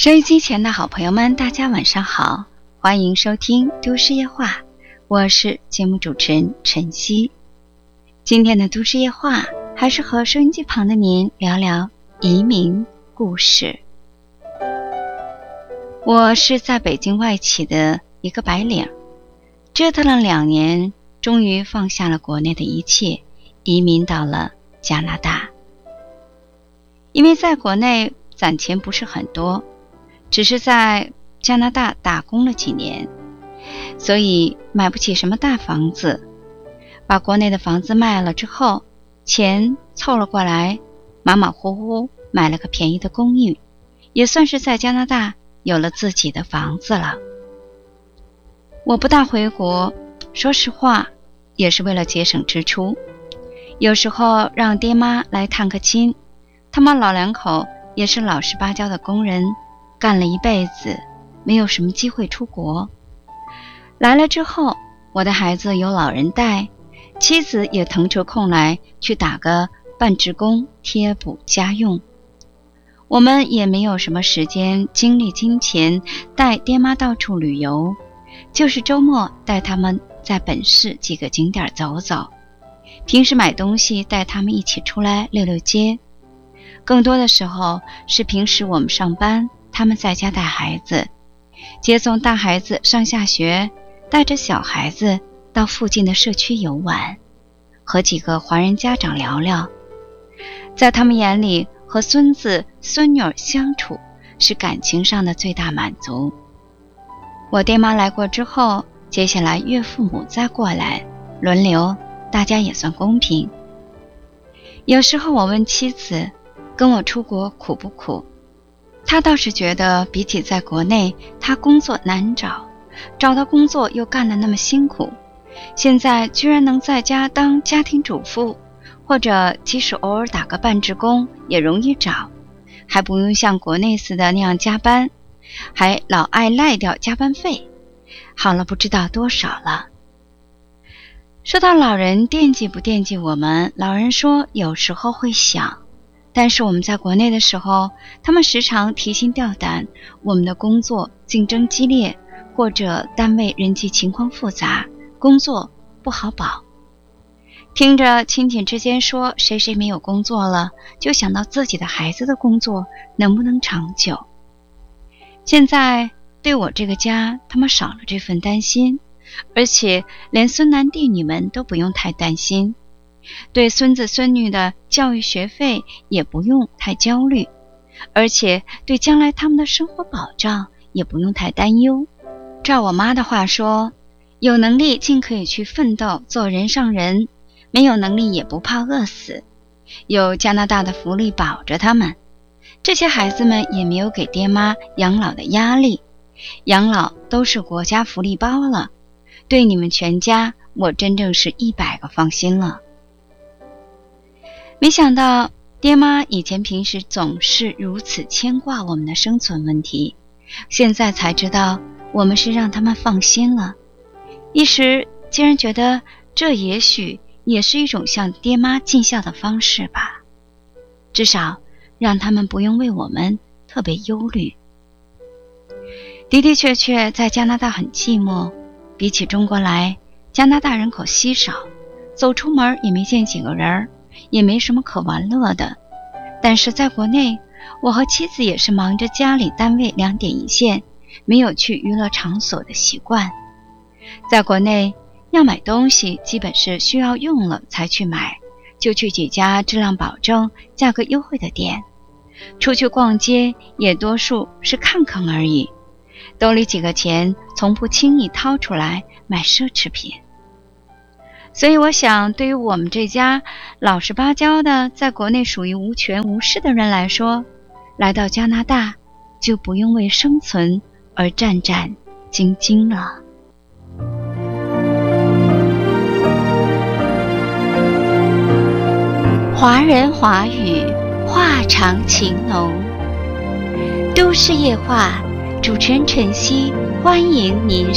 收音机前的好朋友们，大家晚上好，欢迎收听都市夜话，我是节目主持人晨曦。今天的都市夜话还是和收音机旁的您聊聊移民故事。我是在北京外企的一个白领，折腾了2年，终于放下了国内的一切，移民到了加拿大。因为在国内攒钱不是很多，只是在加拿大打工了几年，所以买不起什么大房子。把国内的房子卖了之后，钱凑了过来，马马虎虎买了个便宜的公寓，也算是在加拿大有了自己的房子了。我不大回国，说实话也是为了节省支出，有时候让爹妈来探个亲，他们老两口也是老实巴交的工人，干了一辈子，没有什么机会出国。来了之后，我的孩子有老人带，妻子也腾出空来去打个半职工贴补家用。我们也没有什么时间精力金钱带爹妈到处旅游，就是周末带他们在本市几个景点走走，平时买东西带他们一起出来溜溜街。更多的时候是平时我们上班，他们在家带孩子，接送大孩子上下学，带着小孩子到附近的社区游玩，和几个华人家长聊聊。在他们眼里，和孙子孙女相处是感情上的最大满足。我爹妈来过之后，接下来岳父母再过来，轮流，大家也算公平。有时候我问妻子，跟我出国苦不苦？他倒是觉得比起在国内，他工作难找，找到工作又干得那么辛苦，现在居然能在家当家庭主妇，或者即使偶尔打个半职工也容易找，还不用像国内似的那样加班，还老爱赖掉加班费，好了不知道多少了。说到老人惦记不惦记我们，老人说有时候会想，但是我们在国内的时候，他们时常提心吊胆，我们的工作竞争激烈，或者单位人际情况复杂，工作不好保。听着亲戚之间说谁谁没有工作了，就想到自己的孩子的工作能不能长久。现在对我这个家，他们少了这份担心，而且连孙男弟女们都不用太担心，对孙子孙女的教育学费也不用太焦虑，而且对将来他们的生活保障也不用太担忧。照我妈的话说，有能力尽可以去奋斗做人上人，没有能力也不怕饿死，有加拿大的福利保着他们。这些孩子们也没有给爹妈养老的压力，养老都是国家福利包了，对你们全家我真正是100个放心了。没想到爹妈以前平时总是如此牵挂我们的生存问题，现在才知道我们是让他们放心了。一时竟然觉得这也许也是一种向爹妈尽孝的方式吧，至少让他们不用为我们特别忧虑。的的确确在加拿大很寂寞，比起中国来，加拿大人口稀少，走出门也没见几个人，也没什么可玩乐的。但是在国内，我和妻子也是忙着家里单位2点一线，没有去娱乐场所的习惯。在国内要买东西基本是需要用了才去买，就去几家质量保证价格优惠的店，出去逛街也多数是看看而已，兜里几个钱从不轻易掏出来买奢侈品。所以我想，对于我们这家老实巴交的在国内属于无权无势的人来说，来到加拿大就不用为生存而战战兢兢了。华人华语，话长情浓。都市夜话，主持人晨曦，欢迎您